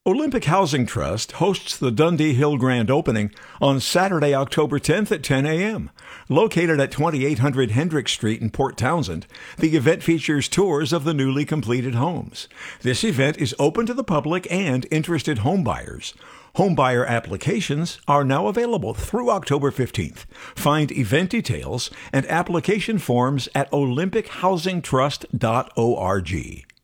Olympic Housing Trust hosts the Dundee Hill Grand Opening on Saturday, October 10th at 10 a.m. Located at 2800 Hendrick Street in Port Townsend, the event features tours of the newly completed homes. This event is open to the public and interested homebuyers. Homebuyer applications are now available through October 15th. Find event details and application forms at olympichousingtrust.org.